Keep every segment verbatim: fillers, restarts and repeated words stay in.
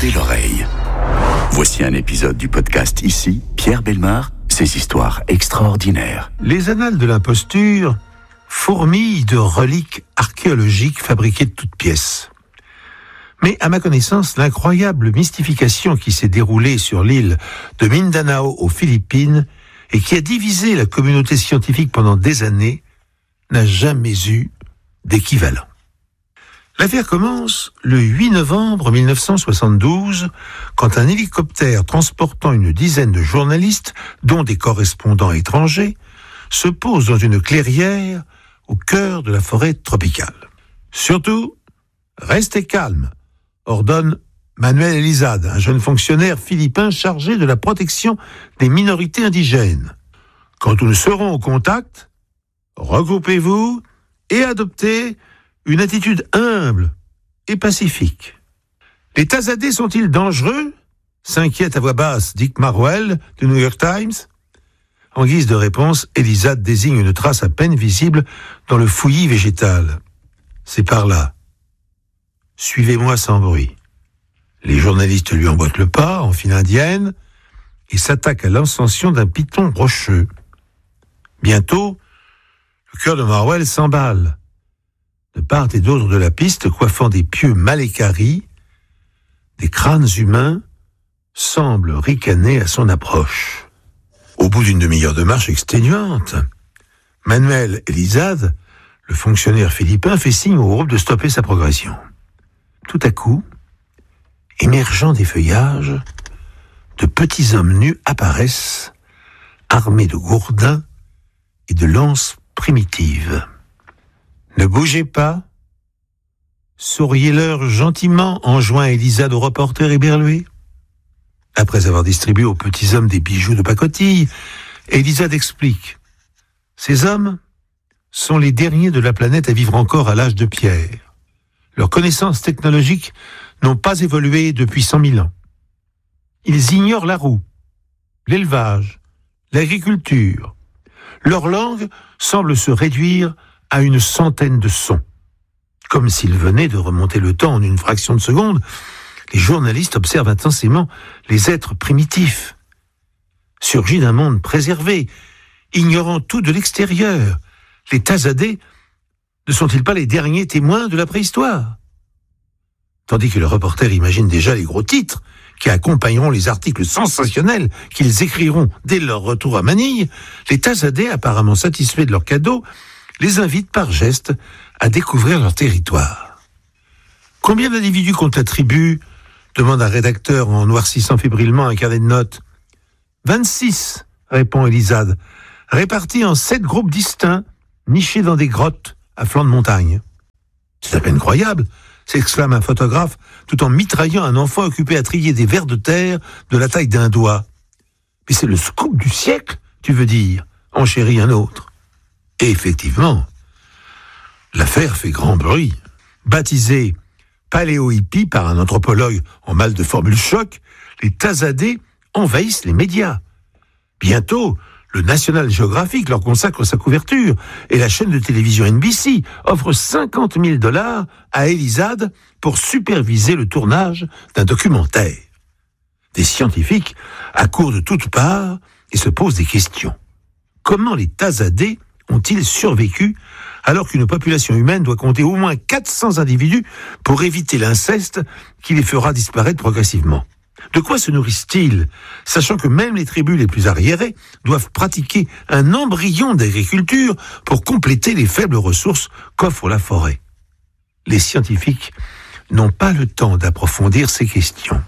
Tendez l'oreille. Voici un épisode du podcast Ici, Pierre Bellemare, ses histoires extraordinaires. Les annales de l'imposture fourmillent de reliques archéologiques fabriquées de toutes pièces. Mais à ma connaissance, l'incroyable mystification qui s'est déroulée sur l'île de Mindanao aux Philippines et qui a divisé la communauté scientifique pendant des années n'a jamais eu d'équivalent. L'affaire commence le huit novembre mille neuf cent soixante-douze, quand un hélicoptère transportant une dizaine de journalistes, dont des correspondants étrangers, se pose dans une clairière au cœur de la forêt tropicale. Surtout, restez calmes, ordonne Manuel Elizalde, un jeune fonctionnaire philippin chargé de la protection des minorités indigènes. Quand nous serons au contact, regroupez-vous et adoptez une attitude humble et pacifique. Les Tazadés sont-ils dangereux ? S'inquiète à voix basse Dick Marwell du New York Times. En guise de réponse, Elizalde désigne une trace à peine visible dans le fouillis végétal. C'est par là. Suivez-moi sans bruit. Les journalistes lui emboîtent le pas en file indienne et s'attaquent à l'ascension d'un piton rocheux. Bientôt, le cœur de Marwell s'emballe. De part et d'autre de la piste, coiffant des pieux mal équarris, des crânes humains semblent ricaner à son approche. Au bout d'une demi-heure de marche exténuante, Manuel Elizalde, le fonctionnaire philippin, fait signe au groupe de stopper sa progression. Tout à coup, émergeant des feuillages, de petits hommes nus apparaissent, armés de gourdins et de lances primitives. Ne bougez pas, souriez-leur gentiment, enjoint Elizalde au reporter éberlué. Après avoir distribué aux petits hommes des bijoux de pacotille, Elizalde explique. Ces hommes sont les derniers de la planète à vivre encore à l'âge de pierre. Leurs connaissances technologiques n'ont pas évolué depuis cent mille ans. Ils ignorent la roue, l'élevage, l'agriculture. Leur langue semble se réduire à une centaine de sons. Comme s'ils venaient de remonter le temps en une fraction de seconde, les journalistes observent intensément les êtres primitifs, surgis d'un monde préservé, ignorant tout de l'extérieur. Les Tazadés ne sont-ils pas les derniers témoins de la préhistoire ? Tandis que le reporter imagine déjà les gros titres qui accompagneront les articles sensationnels qu'ils écriront dès leur retour à Manille, les Tazadés, apparemment satisfaits de leur cadeau, les invitent par geste à découvrir leur territoire. Combien d'individus compte la tribu ? Demande un rédacteur en noircissant fébrilement un carnet de notes. vingt-six, répond Elizalde, répartis en sept groupes distincts, nichés dans des grottes à flanc de montagne. C'est à peine croyable, s'exclame un photographe, tout en mitraillant un enfant occupé à trier des vers de terre de la taille d'un doigt. Mais c'est le scoop du siècle, tu veux dire, enchérit un autre. Et effectivement, l'affaire fait grand bruit. Baptisé paléo-hippie par un anthropologue en mal de formule choc, les Tazadés envahissent les médias. Bientôt, le National Geographic leur consacre sa couverture et la chaîne de télévision N B C offre cinquante mille dollars à Elizalde pour superviser le tournage d'un documentaire. Des scientifiques accourent de toutes parts et se posent des questions. Comment les Tazadés ont-ils survécu alors qu'une population humaine doit compter au moins quatre cents individus pour éviter l'inceste qui les fera disparaître progressivement ? De quoi se nourrissent-ils, sachant que même les tribus les plus arriérées doivent pratiquer un embryon d'agriculture pour compléter les faibles ressources qu'offre la forêt ? Les scientifiques n'ont pas le temps d'approfondir ces questions.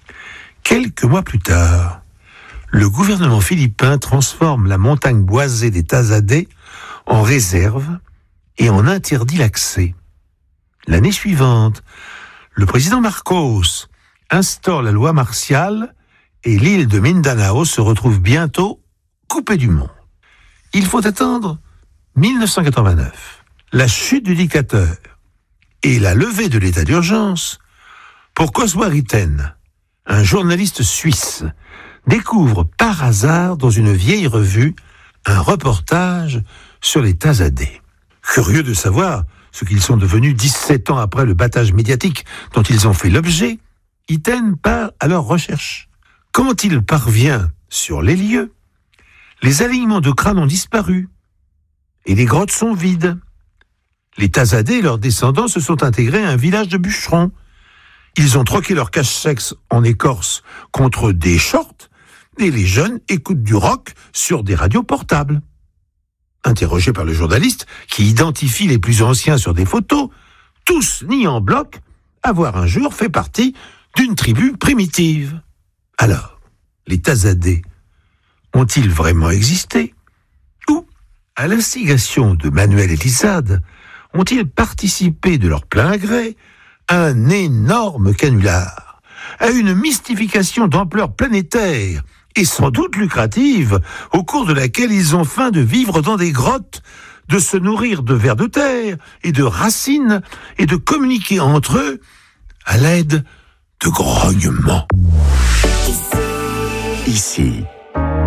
Quelques mois plus tard, le gouvernement philippin transforme la montagne boisée des Tazadés en réserve et en interdit l'accès. L'année suivante, le président Marcos instaure la loi martiale et l'île de Mindanao se retrouve bientôt coupée du monde. Il faut attendre mille neuf cent quatre-vingt-neuf, la chute du dictateur et la levée de l'état d'urgence pour qu'Oswald Ritten, un journaliste suisse, découvre par hasard dans une vieille revue un reportage sur les Tazadés. Curieux de savoir ce qu'ils sont devenus dix-sept ans après le battage médiatique dont ils ont fait l'objet, Iten part à leur recherche. Quand il parvient sur les lieux, les alignements de crânes ont disparu et les grottes sont vides. Les Tazadés et leurs descendants se sont intégrés à un village de bûcherons. Ils ont troqué leur cache-sexe en écorce contre des shorts et les jeunes écoutent du rock sur des radios portables. Interrogés par le journaliste, qui identifie les plus anciens sur des photos, tous nient en bloc avoir un jour fait partie d'une tribu primitive. Alors, les Tazadés ont-ils vraiment existé ? Ou, à l'instigation de Manuel Elizade, ont-ils participé de leur plein gré à un énorme canular, à une mystification d'ampleur planétaire et sans doute lucrative, au cours de laquelle ils ont faim de vivre dans des grottes, de se nourrir de vers de terre et de racines et de communiquer entre eux à l'aide de grognements. Ici,